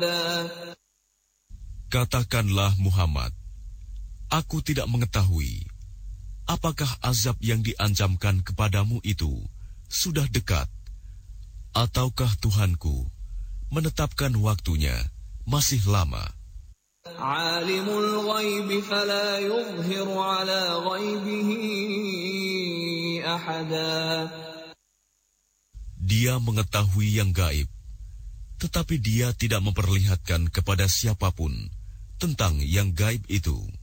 Katakanlah Muhammad, aku tidak mengetahui apakah azab yang diancamkan kepadamu itu sudah dekat, ataukah Tuhanku menetapkan waktunya masih lama. Alimul ghaib fala yuzhiru ala ghaibihi ahada. Dia mengetahui yang gaib, tetapi dia tidak memperlihatkan kepada siapapun tentang yang gaib itu.